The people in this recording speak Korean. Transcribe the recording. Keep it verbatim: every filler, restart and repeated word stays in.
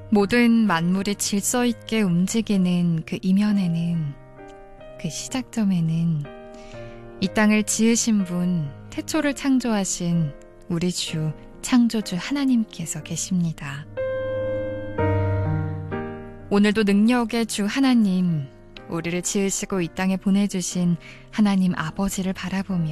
모든 만물이 질서 있게 움직이는 그 이면에는, 그 시작점에는 이 땅을 지으신 분, 태초를 창조하신 우리 주 창조주 하나님께서 계십니다. 오늘도 능력의 주 하나님, 우리를 지으시고 이 땅에 보내주신 하나님 아버지를 바라보며